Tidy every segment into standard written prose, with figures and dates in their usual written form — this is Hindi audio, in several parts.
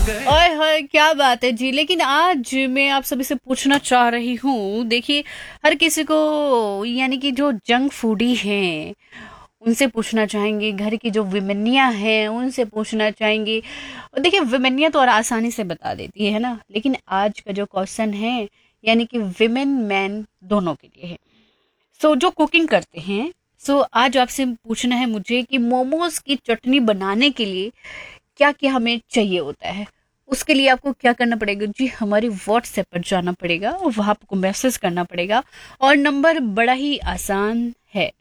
ओए होए क्या बात है जी। लेकिन आज मैं आप सभी से पूछना चाह रही हूँ, देखिए हर किसी को, यानी कि जो जंक फूडी हैं उनसे पूछना चाहेंगे, घर की जो विमनियाँ हैं उनसे पूछना चाहेंगे। देखिए विमनियाँ तो और आसानी से बता देती है ना, लेकिन आज का जो क्वेश्चन है यानी कि विमेन मैन दोनों के लिए है। सो जो कुकिंग करते हैं, सो आज आपसे पूछना है मुझे कि मोमोज की चटनी बनाने के लिए क्या क्या हमें चाहिए होता है। उसके लिए आपको क्या करना पड़ेगा जी, हमारी व्हाट्सएप पर जाना पड़ेगा और वहां आपको मैसेज करना पड़ेगा। और नंबर बड़ा ही आसान है,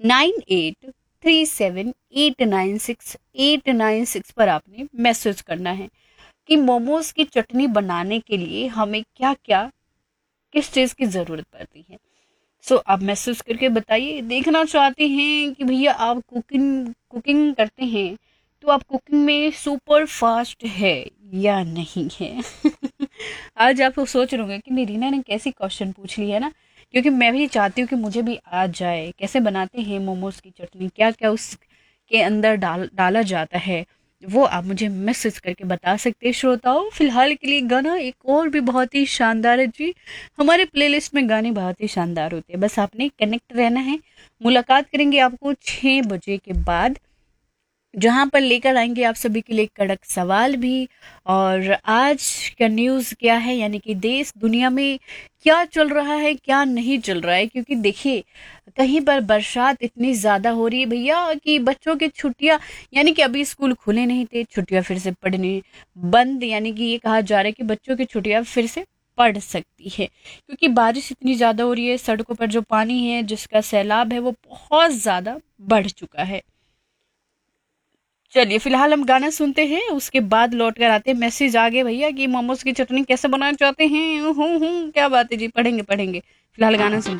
9837896896 पर आपने मैसेज करना है कि मोमोज की चटनी बनाने के लिए हमें क्या क्या, किस चीज की जरूरत पड़ती है। सो आप मैसेज करके बताइए। देखना चाहते हैं कि भैया आप कुकिंग कुकिंग करते हैं तो आप कुकिंग में सुपर फास्ट है या नहीं है। आज आप सोच रहे होंगे कि नहीं रीना ने कैसी क्वेश्चन पूछ ली है ना, क्योंकि मैं भी चाहती हूँ कि मुझे भी आ जाए कैसे बनाते हैं मोमोज की चटनी, क्या क्या उसके अंदर डाला जाता है। वो आप मुझे मैसेज करके बता सकते हैं श्रोताओं। फिलहाल के लिए गाना एक और भी बहुत ही शानदार है जी। हमारे प्लेलिस्ट में गाने बहुत ही शानदार होते हैं, बस आपने कनेक्ट रहना है। मुलाकात करेंगे आपको 6 बजे के बाद, जहां पर लेकर आएंगे आप सभी के लिए कड़क सवाल भी। और आज का न्यूज़ क्या है, यानी कि देश दुनिया में क्या चल रहा है क्या नहीं चल रहा है। क्योंकि देखिए कहीं पर बरसात इतनी ज्यादा हो रही है भैया कि बच्चों की छुट्टियां, यानी कि अभी स्कूल खुले नहीं थे, छुट्टियां फिर से पड़ने बंद, यानी कि ये कहा जा रहा है कि बच्चों की छुट्टियां फिर से पड़ सकती है। क्योंकि बारिश इतनी ज्यादा हो रही है, सड़कों पर जो पानी है जिसका सैलाब है वो बहुत ज्यादा बढ़ चुका है। चलिए फिलहाल हम गाना सुनते हैं, उसके बाद लौट कर आते हैं। मैसेज आ गए भैया कि मोमोज की चटनी कैसे बनाना चाहते हैं। हूँ क्या बात है जी, पढ़ेंगे पढ़ेंगे। फिलहाल गाना सुनते हैं।